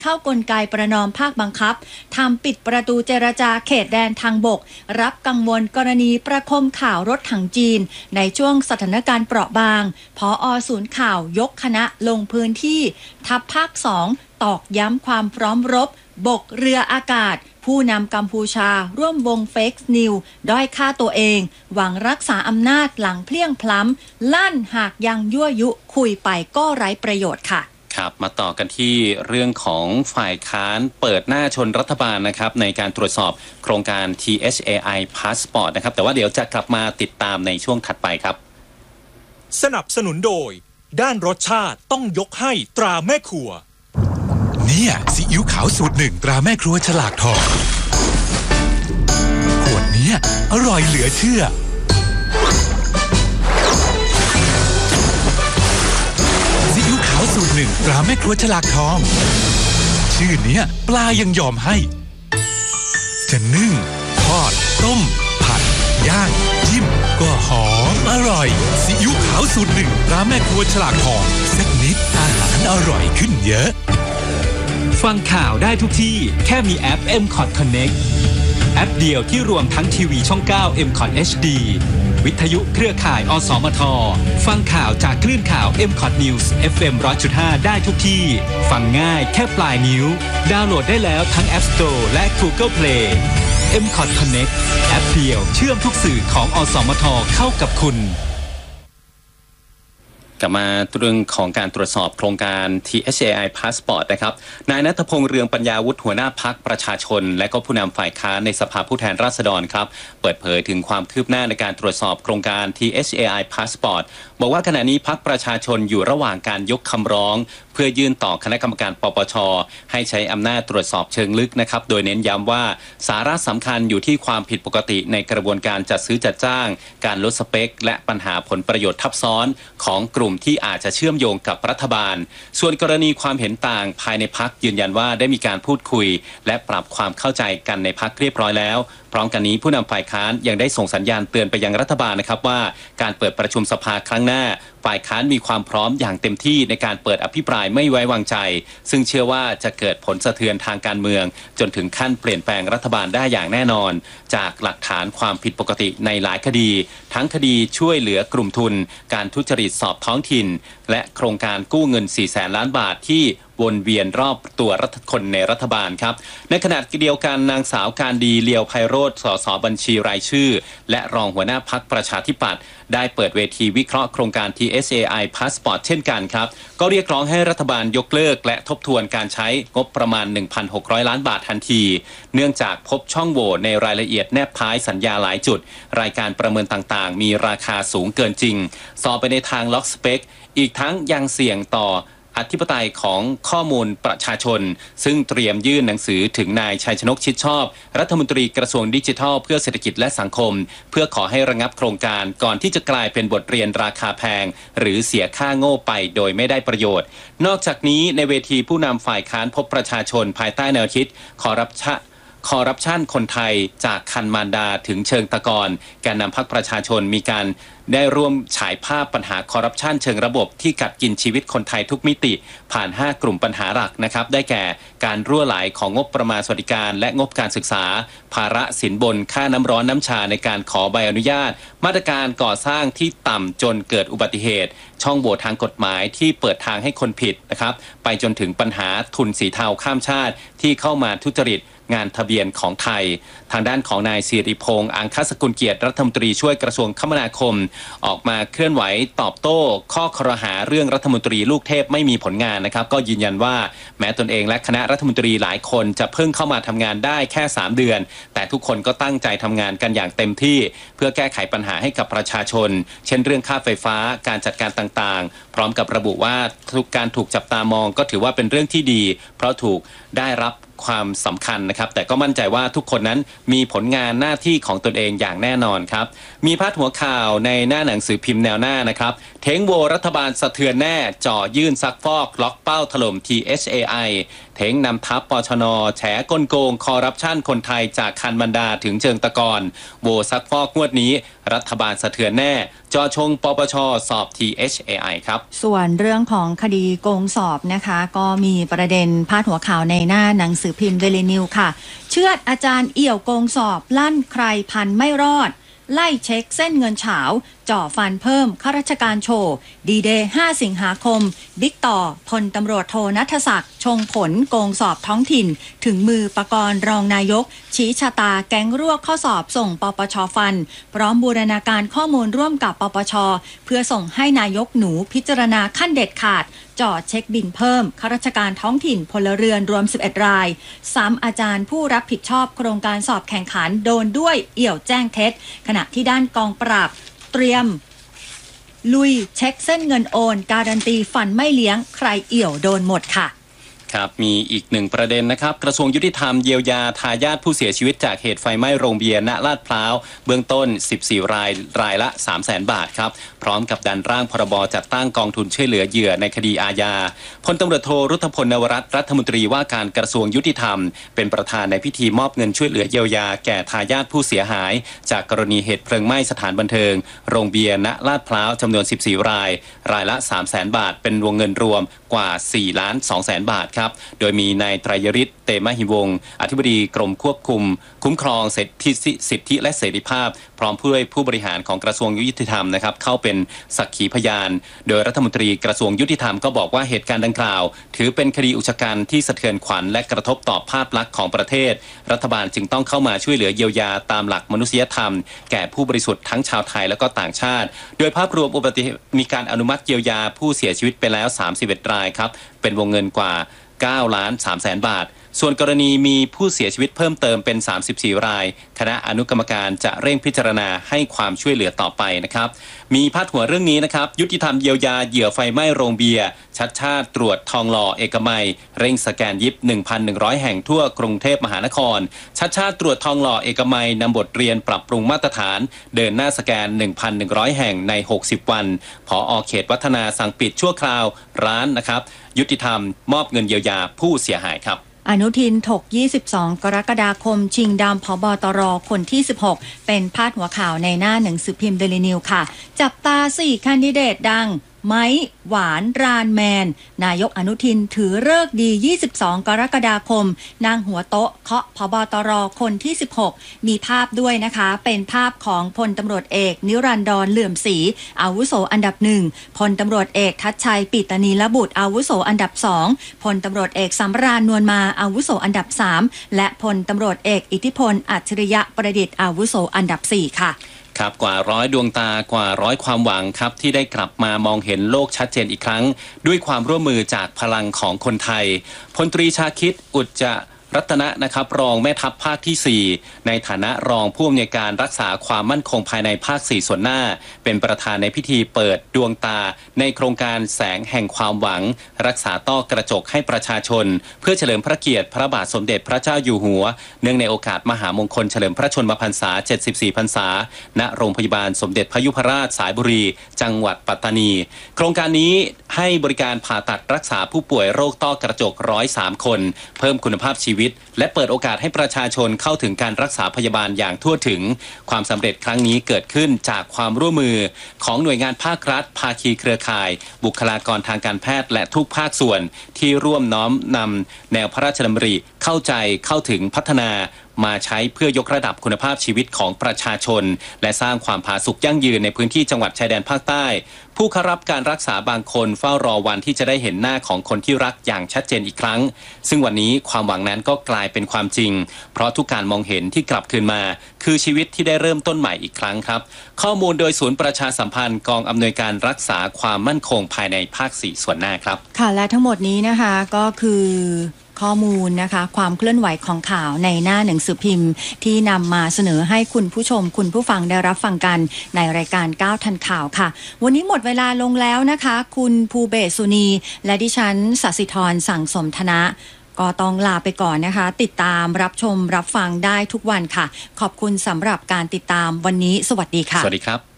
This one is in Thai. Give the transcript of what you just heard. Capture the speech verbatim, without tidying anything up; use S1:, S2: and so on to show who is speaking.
S1: เข้ากลไกประนอมภาคบังคับทำปิดประตูเจรจาเขตแดนทางบกรับกังวลกรณีประคมข่าวรถถังจีนในช่วงสถานการณ์เปราะบางผอ.ศูนย์ข่าวยกคณะลงพื้นที่ทัพภาคสองตอกย้ำความพร้อมรบบกเรืออากาศผู้นำกัมพูชาร่วมวงเฟกนิวด้อยค่าตัวเองหวังรักษาอำนาจหลังเพลี้ยงพล้ำลั่นหากยังยั่วยุคุยไปก็ไร้ประโยชน์ค่ะ
S2: ครับมาต่อกันที่เรื่องของฝ่ายค้านเปิดหน้าชนรัฐบาลนะครับในการตรวจสอบโครงการ ที เอช เอ ไอ Passport นะครับแต่ว่าเดี๋ยวจะกลับมาติดตามในช่วงถัดไปครับ
S3: สนับสนุนโดยด้านรสชาติต้องยกให้ตราแม่ครัว
S4: เนี่ยซีอิ๊วขาวสูตรหนึ่งตราแม่ครัวฉลากทองขวดนี้อร่อยเหลือเชื่อซีอิ๊วขาวสูตรหนึ่งตราแม่ครัวฉลากทองชื่อเนี้ยปลายังยอมให้จะนึ่งทอดต้มผัดย่างจิ้มก็หอมอร่อยซีอิ๊วขาวสูตรหนึ่งตราแม่ครัวฉลากทองสักนิดอาหารอร่อยขึ้นเยอะ
S5: ฟังข่าวได้ทุกที่แค่มีแอป เอ็ม คอท Connect แอปเดียวที่รวมทั้งทีวีช่องเก้า เอ็ม คอท เอช ดี วิทยุเครือข่าย อสมท ฟังข่าวจากคลื่นข่าว เอ็ม คอท News เอฟ เอ็ม หนึ่งร้อยจุดห้า ได้ทุกที่ฟังง่ายแค่ปลายนิ้วดาวน์โหลดได้แล้วทั้ง App Store และ Google Play เอ็ม คอท Connect แอปเดียวเชื่อมทุกสื่อของอสมทเข้ากับคุณ
S2: กลับมาเรื่องของการตรวจสอบโครงการ ที เอช เอ ไอ Passport นะครับนายณัฐพงษ์เรืองปัญญาวุฒิหัวหน้าพรรคประชาชนและก็ผู้นำฝ่ายค้านในสภาผู้แทนราษฎรครับเปิดเผยถึงความคืบหน้าในการตรวจสอบโครงการ ที เอช เอ ไอ Passport บอกว่าขณะนี้พรรคประชาชนอยู่ระหว่างการยกคำร้องเพื่อยื่นต่อคณะกรรมการปปช.ให้ใช้อำนาจตรวจสอบเชิงลึกนะครับโดยเน้นย้ำว่าสาระสำคัญอยู่ที่ความผิดปกติในกระบวนการจัดซื้อจัดจ้างการลดสเปคและปัญหาผลประโยชน์ทับซ้อนของกลุ่มที่อาจจะเชื่อมโยงกับรัฐบาลส่วนกรณีความเห็นต่างภายในพรรคยืนยันว่าได้มีการพูดคุยและปรับความเข้าใจกันในพรรคเรียบร้อยแล้วพร้อมกันนี้ผู้นำฝ่ายค้านยังได้ส่งสัญญาณเตือนไปยังรัฐบาลนะครับว่าการเปิดประชุมสภาครั้งหน้าฝ่ายค้านมีความพร้อมอย่างเต็มที่ในการเปิดอภิปรายไม่ไว้วางใจซึ่งเชื่อว่าจะเกิดผลสะเทือนทางการเมืองจนถึงขั้นเปลี่ยนแปลงรัฐบาลได้อย่างแน่นอนจากหลักฐานความผิดปกติในหลายคดีทั้งคดีช่วยเหลือกลุ่มทุนการทุจริตสอบท้องถิ่นและโครงการกู้เงินสี่แสนล้านบาทที่วนเวียนรอบตัวรัฐคนในรัฐบาลครับในขณะเดียวกันนางสาวการดีเลียวไพโรจน์สสบัญชีรายชื่อและรองหัวหน้าพรรคประชาธิปัตย์ได้เปิดเวทีวิเคราะห์โครงการ ที เอช เอ ไอ Passport เช่นกันครับก็เรียกร้องให้รัฐบาลยกเลิกและทบทวนการใช้งบประมาณ หนึ่งพันหกร้อย ล้านบาททันทีเนื่องจากพบช่องโหว่ในรายละเอียดแนบท้ายสัญญาหลายจุดรายการประเมินต่างๆมีราคาสูงเกินจริงสอบไปในทางล็อกสเปคอีกทั้งยังเสี่ยงต่ออธิปไตยของข้อมูลประชาชนซึ่งเตรียมยื่นหนังสือถึงนายชัยชนกชิดชอบรัฐมนตรีกระทรวงดิจิทัลเพื่อเศรษฐกิจและสังคมเพื่อขอให้ระงับโครงการก่อนที่จะกลายเป็นบทเรียนราคาแพงหรือเสียค่าโง่ไปโดยไม่ได้ประโยชน์นอกจากนี้ในเวทีผู้นำฝ่ายค้านพบประชาชนภายใต้แนวคิดคอร์รัปชันคอร์รัปชันคนไทยจากคันมารดาถึงเชิงตะกอนแกนนำพรรคประชาชนมีการได้ร่วมฉายภาพปัญหาคอร์รัปชันเชิงระบบที่กัดกินชีวิตคนไทยทุกมิติผ่านห้ากลุ่มปัญหาหลักนะครับได้แก่การรั่วไหลของงบประมาณสวัสดิการและงบการศึกษาภาระสินบนค่าน้ำร้อนน้ำชาในการขอใบอนุญาตมาตรการก่อสร้างที่ต่ำจนเกิดอุบัติเหตุช่องโหว่ทางกฎหมายที่เปิดทางให้คนผิดนะครับไปจนถึงปัญหาทุนสีเทาข้ามชาติที่เข้ามาทุจริตงานทะเบียนของไทยทางด้านของนายสิริพงษ์อังคสกุลเกียรติรัฐมนตรีช่วยกระทรวงคมนาคมออกมาเคลื่อนไหวตอบโต้ข้อครหาเรื่องรัฐมนตรีลูกเทพไม่มีผลงานนะครับก็ยืนยันว่าแม้ตนเองและคณะรัฐมนตรีหลายคนจะเพิ่งเข้ามาทำงานได้แค่สามเดือนแต่ทุกคนก็ตั้งใจทำงานกันอย่างเต็มที่เพื่อแก้ไขปัญหาให้กับประชาชนเช่นเรื่องค่าไฟฟ้าการจัดการต่างๆพร้อมกับระบุว่าทุกการถูกจับตามองก็ถือว่าเป็นเรื่องที่ดีเพราะถูกได้รับความสำคัญนะครับแต่ก็มั่นใจว่าทุกคนนั้นมีผลงานหน้าที่ของตนเองอย่างแน่นอนครับมีพาดหัวข่าวในหน้าหนังสือพิมพ์แนวหน้านะครับเทงโวรัฐบาลสะเทือนแน่จ่อยื่นซักฟอกล็อกเป้าถล่ม ที เอช เอ ไอเท้งนำทัพปชน.แฉกลโกงคอร์รัปชันคนไทยจากคันมันดาถึงเชิงตะกอนโวซักฟอกงวดนี้รัฐบาลสะเทือนแน่จอชงปปช.สอบ ที เอช เอ ไอ ครับ
S1: ส่วนเรื่องของคดีโกงสอบนะคะก็มีประเด็นพาดหัวข่าวในหน้าหนังสือพิมพ์เดลินิวค่ะเชือดอาจารย์เอี่ยวโกงสอบลั่นใครพันไม่รอดไล่เช็คเส้นเงินเฉาจ่อฟันเพิ่มข้าราชการโชว์ดีเดย์ห้าสิงหาคมบิ๊กต่อพลตำรวจโทณัฐศักดิ์ชงผลโกงสอบท้องถิ่นถึงมือปกรณ์รองนายกชี้ชะตาแก๊งรวบข้อสอบส่งปปชฟันพร้อมบูรณาการข้อมูลร่วมกับปปชเพื่อส่งให้นายกหนูพิจารณาขั้นเด็ดขาดจ่อเช็คบินเพิ่มข้าราชการท้องถิ่นพลเรือนรวมสิบเอ็ดรายซ้ำอาจารย์ผู้รับผิดชอบโครงการสอบแข่งขันโดนด้วยเอี่ยวแจ้งเท็จขณะที่ด้านกองปราบเตรียมลุยเช็คเส้นเงินโอนการันตีฟันไม่เลี้ยงใครเอี่ยวโดนหมดค่ะ
S2: ครับมีอีกหนึ่งประเด็นนะครับกระทรวงยุติธรรมเยียวยาทายาทผู้เสียชีวิตจากเหตุไฟไหม้โรงเบียร์ณลาดพร้าวเบื้องต้นสิบสี่รายรายละ สามแสน บาทครับพร้อมกับดันร่างพรบจัดตั้งกองทุนช่วยเหลือเหยื่อในคดีอาญาพลตำรวจโทรุทธพลนวรัตน์รัฐมนตรีว่าการกระทรวงยุติธรรมเป็นประธานในพิธีมอบเงินช่วยเหลือเยียวยาแก่ทายาทผู้เสียหายจากกรณีเหตุเพลิงไหม้สถานบันเทิงโรงเบียร์ณลาดพร้าวจำนวนสิบสี่รายรายละ สามแสน บาทเป็นวงเงินรวมกว่าสี่ล้านสองแสน บาทครับโดยมีนายไตรยฤทธิ์เตมหิวงศ์อธิบดีกรมควบคุมคุ้มครองสิทธิสิทธิและเสรีภาพพร้อมผู้ด้วยผู้บริหารของกระทรวงยุติธรรมนะครับเข้าเป็นสักขีพยานโดยรัฐมนตรีกระทรวงยุติธรรมก็บอกว่าเหตุการณ์ดังกล่าวถือเป็นคดีอุกชะกันที่สะเทือนขวัญและกระทบต่อภาพลักษณ์ของประเทศรัฐบาลจึงต้องเข้ามาช่วยเหลือเยียวยาตามหลักมนุษยธรรมแก่ผู้บริสุทธิ์ทั้งชาวไทยและก็ต่างชาติโดยภาพรวมอุบัติเหตุมีการอนุมัติเยียวยาผู้เสียชีวิตไปแล้วสามสิบเอ็ดรายครับเป็นวงเงินกว่าเก้าล้านสามแสน บาทส่วนกรณีมีผู้เสียชีวิตเพิ่มเติมเป็นสามสิบสี่รายคณะอนุกรรมการจะเร่งพิจารณาให้ความช่วยเหลือต่อไปนะครับมีพาดหัวเรื่องนี้นะครับยุติธรรมเยียวยาเหยื่อไฟไหม้โรงเบียร์ชัดชาติตรวจทองหล่อเอกมัยเร่งสแกนยิบ หนึ่งพันหนึ่งร้อย แห่งทั่วกรุงเทพมหานครชัดชาติตรวจทองหล่อเอกมัยนำบทเรียนปรับปรุงมาตรฐานเดินหน้าสแกน หนึ่งพันหนึ่งร้อย แห่งในหกสิบวันผอ.เขตวัฒนาสั่งปิดชั่วคราวร้านนะครับยุติธรรมมอบเงินเยียวยาผู้เสียหายครับ
S1: อนุทินถกยี่สิบสองกรกฎาคมชิงดำผบตรคนที่สิบหกเป็นพาดหัวข่าวในหน้าหนังสือพิมพ์เดลินิวค่ะจับตาสี่แคนดิเดตดังไม้หวานรานแมนนายกอนุทินถือฤกษ์ดียี่สิบสองกรกฎาคมนางหัวโต๊ะเคาะผบตรคนที่สิบหกมีภาพด้วยนะคะเป็นภาพของพลตำรวจเอกนิรันดรเหลื่อมศรีอาวุโสอันดับหนึ่งพลตำรวจเอกทัชชัยปิตนีลบุตรอาวุโสอันดับสองพลตำรวจเอกสำราญนวลมาอาวุโสอันดับสามและพลตำรวจเอกอิทธิพลอัจฉริยะประดิษฐ์อาวุโสอันดับสี่ค่ะ
S2: ครับกว่าร้อยดวงตากว่าร้อยความหวังครับที่ได้กลับมามองเห็นโลกชัดเจนอีกครั้งด้วยความร่วมมือจากพลังของคนไทยพลตรีชาคิดอุจจารัตนะนะครับรองแม่ทัพภาคที่สี่ในฐานะรองผู้อำนวยการรักษาความมั่นคงภายในภาคสี่ส่วนหน้าเป็นประธานในพิธีเปิดดวงตาในโครงการแสงแห่งความหวังรักษาต้อกระจกให้ประชาชนเพื่อเฉลิมพระเกียรติพระบาทสมเด็จพระเจ้าอยู่หัวเนื่องในโอกาสมหามงคลเฉลิมพระชนมพรรษาเจ็ดสิบสี่พรรษาณโรงพยาบาลสมเด็จพยุพราชสายบุรีจังหวัดปัตตานีโครงการนี้ให้บริการผ่าตัดรักษาผู้ป่วยโรคต้อกระจกหนึ่งร้อยสามคนเพิ่มคุณภาพชีวิตและเปิดโอกาสให้ประชาชนเข้าถึงการรักษาพยาบาลอย่างทั่วถึงความสำเร็จครั้งนี้เกิดขึ้นจากความร่วมมือของหน่วยงานภาครัฐภาคีเครือข่ายบุคลากรทางการแพทย์และทุกภาคส่วนที่ร่วมน้อมนำแนวพระราชดำริเข้าใจเข้าถึงพัฒนามาใช้เพื่อยกระดับคุณภาพชีวิตของประชาชนและสร้างความผาสุกยั่งยืนในพื้นที่จังหวัดชายแดนภาคใต้ผู้เข้ารับการรักษาบางคนเฝ้ารอวันที่จะได้เห็นหน้าของคนที่รักอย่างชัดเจนอีกครั้งซึ่งวันนี้ความหวังนั้นก็กลายเป็นความจริงเพราะทุกการมองเห็นที่กลับคืนมาคือชีวิตที่ได้เริ่มต้นใหม่อีกครั้งครับข้อมูลโดยศูนย์ประชาสัมพันธ์กองอำนวยการรักษาความมั่นคงภายในภาคสี่ส่วนหน้าครับ
S1: ค่ะและทั้งหมดนี้นะคะก็คือข้อมูลนะคะความเคลื่อนไหวของข่าวในหน้าหนังสือพิมพ์ที่นำมาเสนอให้คุณผู้ชมคุณผู้ฟังได้รับฟังกันในรายการก้าวทันข่าวค่ะวันนี้หมดเวลาลงแล้วนะคะคุณภูเบศสุนีและดิฉันศศิธรสั่งสมธนะก็ต้องลาไปก่อนนะคะติดตามรับชมรับฟังได้ทุกวันค่ะขอบคุณสำหรับการติดตามวันนี้สวัสดีค่ะ
S2: สวัสดีครับ